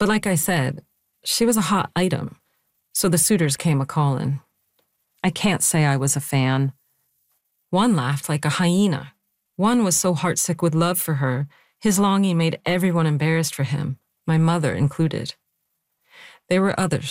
But like I said, she was a hot item, so the suitors came a-callin'. I can't say I was a fan. One laughed like a hyena. One was so heartsick with love for her, his longing made everyone embarrassed for him, my mother included. There were others